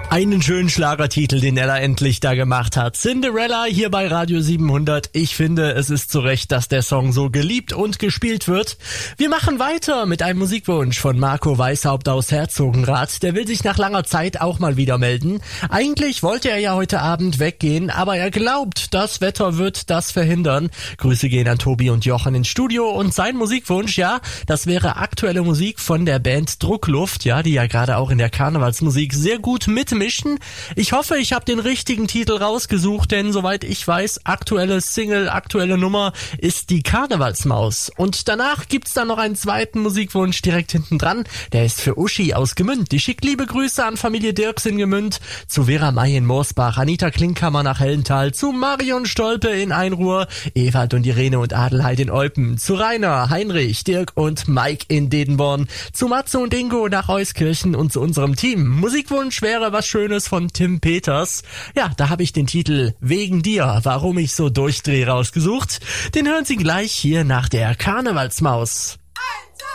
Einen schönen Schlagertitel, den er da endlich da gemacht hat. Cinderella hier bei Radio 700. Ich finde, es ist zu Recht, dass der Song so geliebt und gespielt wird. Wir machen weiter mit einem Musikwunsch von Marco Weishaupt aus Herzogenrath. Der will sich nach langer Zeit auch mal wieder melden. Eigentlich wollte er ja heute Abend weggehen, aber er glaubt, das Wetter wird das verhindern. Grüße gehen an Tobi und Jochen ins Studio und sein Musikwunsch, ja, das wäre aktuelle Musik von der Band Druckluft, ja, die ja gerade auch in der Karnevalsmusik sehr gut mitmischen. Ich hoffe, ich habe den richtigen Titel rausgesucht, denn soweit ich weiß, aktuelle Single, aktuelle Nummer ist die Karnevalsmaus. Und danach gibt's dann noch einen zweiten Musikwunsch direkt hinten dran. Der ist für Uschi aus Gemünd. Die schickt liebe Grüße an Familie Dirks in Gemünd, zu Vera May in Moosbach, Anita Klinkhammer nach Hellenthal, zu Marion Stolpe in Einruhr, Ewald und Irene und Adelheid in Eupen, zu Rainer, Heinrich, Dirk und Mike in Dedenborn, zu Matze und Ingo nach Euskirchen und zu unserem Team. Musikwunsch wäre was Schönes von Tim Peters. Ja, da habe ich den Titel Wegen dir, warum ich so durchdrehe rausgesucht. Den hören Sie gleich hier nach der Karnevalsmaus.